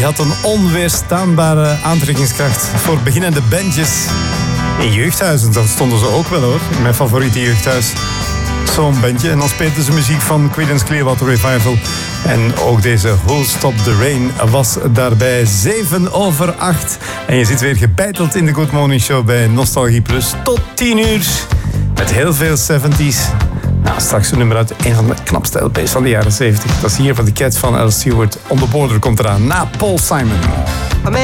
Je had een onweerstaanbare aantrekkingskracht voor beginnende bandjes. In jeugdhuizen, dat stonden ze ook wel hoor. In mijn favoriete jeugdhuis. Zo'n bandje. En dan speelden ze muziek van Creedence Clearwater Revival. En ook deze Who'll Stop the Rain was daarbij 7:08. En je zit weer gebeiteld in de Good Morning Show bij Nostalgie Plus. Tot 10 uur. Met heel veel 70s. Nou, straks een nummer uit een van de knapste LP's van de jaren 70. Dat is hier van de Cats van Al Stewart. On the Border komt eraan na Paul Simon.